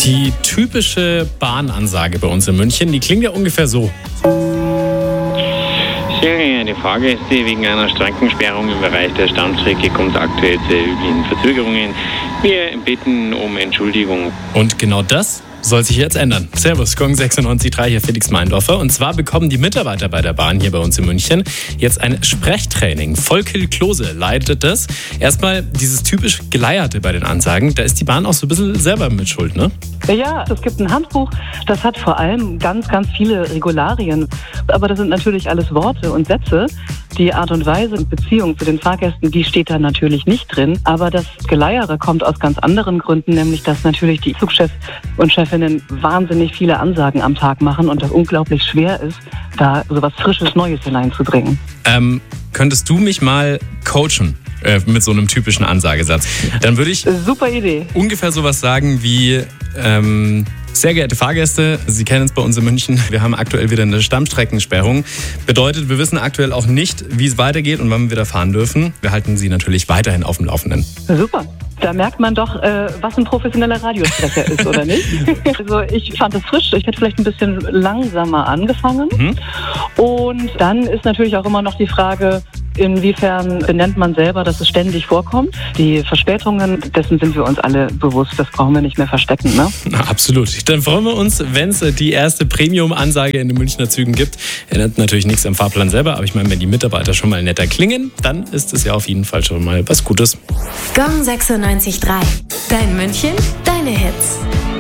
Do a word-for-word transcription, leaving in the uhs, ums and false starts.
Die typische Bahnansage bei uns in München, die klingt ja ungefähr so. Sehr geehrte Fahrgäste, wegen einer Strankensperrung im Bereich der Stammstrecke kommt es aktuell zu üblichen Verzögerungen. Wir bitten um Entschuldigung. Und genau das soll sich jetzt ändern. Servus, Gong sechsundneunzig Komma drei, hier Felix Meindorfer. Und zwar bekommen die Mitarbeiter bei der Bahn hier bei uns in München jetzt ein Sprechtraining. Volkil Klose leitet das. Erstmal dieses typisch Geleierte bei den Ansagen. Da ist die Bahn auch so ein bisschen selber mit schuld, ne? Ja, es gibt ein Handbuch, das hat vor allem ganz, ganz viele Regularien. Aber das sind natürlich alles Worte und Sätze. Die Art und Weise und Beziehung zu den Fahrgästen, die steht da natürlich nicht drin. Aber das Geleiere kommt aus ganz anderen Gründen, nämlich dass natürlich die Zugchefs und Chefinnen wahnsinnig viele Ansagen am Tag machen und das unglaublich schwer ist, da so was Frisches, Neues hineinzubringen. Ähm, könntest du mich mal coachen? Mit so einem typischen Ansagesatz. Dann würde ich Super Idee. ungefähr sowas sagen wie, ähm, sehr geehrte Fahrgäste, Sie kennen es bei uns in München, wir haben aktuell wieder eine Stammstreckensperrung. Bedeutet, wir wissen aktuell auch nicht, wie es weitergeht und wann wir wieder fahren dürfen. Wir halten Sie natürlich weiterhin auf dem Laufenden. Super. Da merkt man doch, äh, was ein professioneller Radiosprecher ist, oder nicht? Also ich fand es frisch. Ich hätte vielleicht ein bisschen langsamer angefangen. Mhm. Und dann ist natürlich auch immer noch die Frage, inwiefern benennt man selber, dass es ständig vorkommt. Die Verspätungen, dessen sind wir uns alle bewusst. Das brauchen wir nicht mehr verstecken, ne? Na, absolut. Dann freuen wir uns, wenn es die erste Premium-Ansage in den Münchner Zügen gibt. Ändert natürlich nichts am Fahrplan selber, aber ich meine, wenn die Mitarbeiter schon mal netter klingen, dann ist es ja auf jeden Fall schon mal was Gutes. Gong sechsundneunzig Komma drei. Dein München, deine Hits.